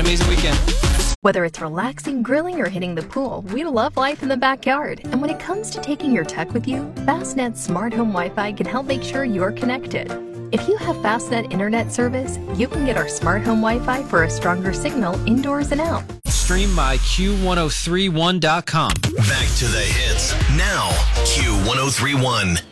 amazing weekend. Whether it's relaxing, grilling, or hitting the pool, we love life in the backyard. And when it comes to taking your tech with you, Fastnet's Smart Home Wi-Fi can help make sure you're connected. If you have Fastnet internet service, you can get our Smart Home Wi-Fi for a stronger signal indoors and out. Stream by Q1031.com. Back to the hits. Now, Q1031.